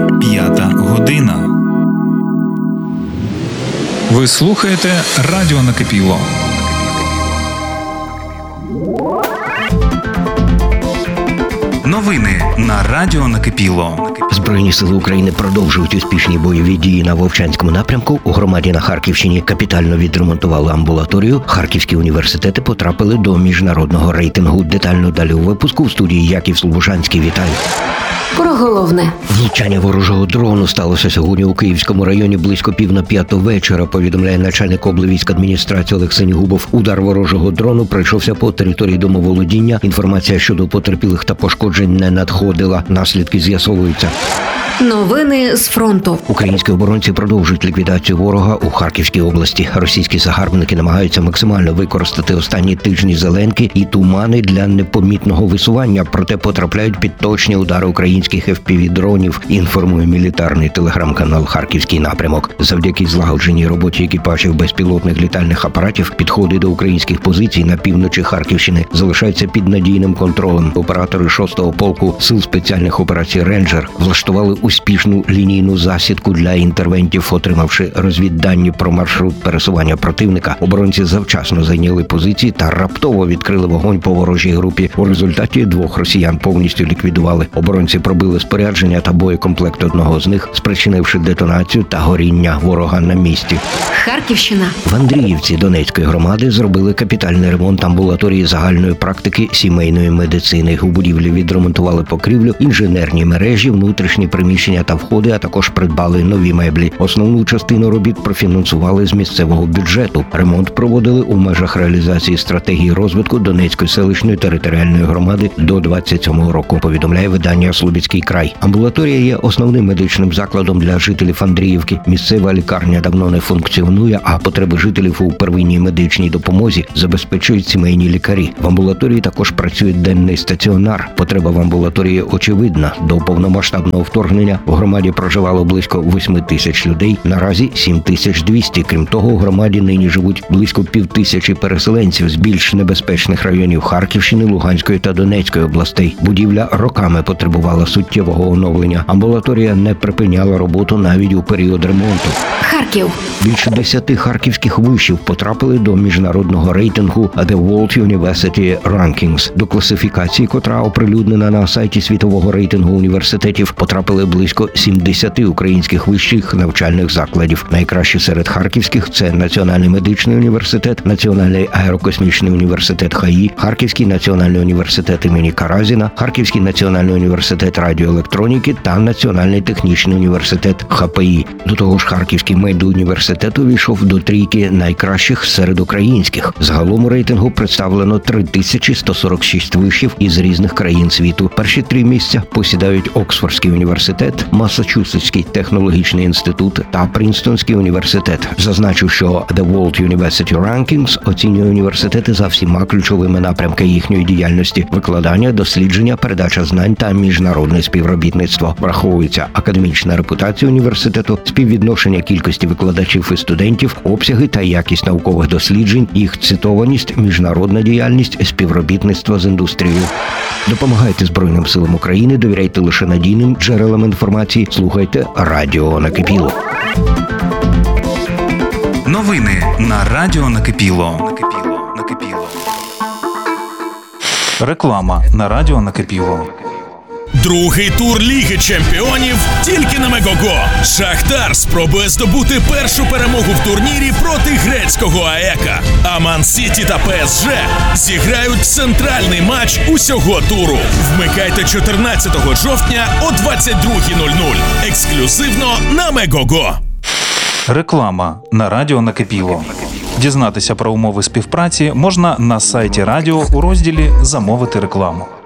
5 година. Ви слухаєте Радіо Накипіло. Новини на Радіо Накипіло. Збройні сили України продовжують успішні бойові дії на Вовчанському напрямку. У громаді на Харківщині капітально відремонтували амбулаторію. Харківські університети потрапили до міжнародного рейтингу. Детально далі у випуску. В студії Яків Слобожанський. Вітаю. Про головне. Влучання ворожого дрону сталося сьогодні у Київському районі близько 4:45 вечора, повідомляє начальник облвійськадміністрації Олег Сенігубов. Удар ворожого дрону пройшовся по території домоволодіння. Інформація щодо потерпілих та пошкоджень не надходила. Наслідки з'ясовуються. Новини з фронту. Українські оборонці продовжують ліквідацію ворога у Харківській області. Російські загарбники намагаються максимально використати останні тижні зеленки і тумани для непомітного висування, проте потрапляють під точні удари українських FPV-дронів, інформує мілітарний телеграм-канал «Харківський напрямок». Завдяки злагодженій роботі екіпажів безпілотних літальних апаратів підходи до українських позицій на півночі Харківщини залишаються під надійним контролем. Оператори 6-го полку Сил спеціальних операцій «Рейнджер» влаштували успішну лінійну засідку для інтервентів. Отримавши розвіддані про маршрут пересування противника, оборонці завчасно зайняли позиції та раптово відкрили вогонь по ворожій групі. У результаті 2 росіян повністю ліквідували. Оборонці пробили спорядження та боєкомплект одного з них, спричинивши детонацію та горіння ворога на місці. Харківщина. В Андріївці Донецької громади зробили капітальний ремонт амбулаторії загальної практики сімейної медицини. У будівлі відремонтували покрівлю, інженерні мережі, внутрішні приміщення та входи, а також придбали нові меблі. Основну частину робіт профінансували з місцевого бюджету. Ремонт проводили у межах реалізації стратегії розвитку Донецької селищної територіальної громади до 27-го року, повідомляє видання «Слобідський край». Амбулаторія є основним медичним закладом для жителів Андріївки. Місцева лікарня давно не функціонує, а потреби жителів у первинній медичній допомозі забезпечують сімейні лікарі. В амбулаторії також працює денний стаціонар. Потреба в амбулаторії очевидна. До повномасштабного вторгнення в громаді проживало близько 8 тисяч людей, наразі 7200. Крім того, у громаді нині живуть близько 5000 переселенців з більш небезпечних районів Харківщини, Луганської та Донецької областей. Будівля роками потребувала суттєвого оновлення. Амбулаторія не припиняла роботу навіть у період ремонту. Харків. Більше 10 харківських вишів потрапили до міжнародного рейтингу The World University Rankings. До класифікації, котра оприлюднена на сайті світового рейтингу університетів, потрапили близько 70 українських вищих навчальних закладів. Найкращі серед харківських – це Національний медичний університет, Національний аерокосмічний університет ХАІ, Харківський національний університет імені Каразіна, Харківський національний університет радіоелектроніки та Національний технічний університет ХПІ. До того ж, Харківський медуніверситет увійшов до трійки найкращих серед українських. Загалом у рейтингу представлено 3146 вишів із різних країн світу. Перші 3 місця посідають Оксфордський університет, Массачусетський технологічний інститут та Принстонський університет. Зазначу, що The World University Rankings оцінює університети за всіма ключовими напрямками їхньої діяльності: викладання, дослідження, передача знань та міжнародне співробітництво. Враховується академічна репутація університету, співвідношення кількості викладачів і студентів, обсяги та якість наукових досліджень, їх цитованість, міжнародна діяльність, співробітництво з індустрією. Допомагайте Збройним силам України, довіряйте лише надійним джерелам інформації, слухайте Радіо Накипіло. Новини на Радіо Накипіло. Реклама на Радіо Накипіло. Другий тур Ліги Чемпіонів тільки на Мегого. Шахтар спробує здобути першу перемогу в турнірі проти грецького АЕКа. А Ман-Сіті та ПСЖ зіграють центральний матч усього туру. Вмикайте 14 жовтня о 22:00. Ексклюзивно на Мегого. Реклама на Радіо Накипіло. Дізнатися про умови співпраці можна на сайті радіо у розділі «Замовити рекламу».